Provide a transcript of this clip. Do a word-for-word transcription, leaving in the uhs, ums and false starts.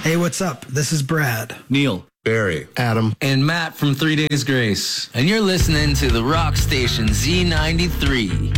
Hey, what's up? This is Brad. Neil. Barry. Adam. And Matt from Three Days Grace. And you're listening to the rock station Z ninety-three.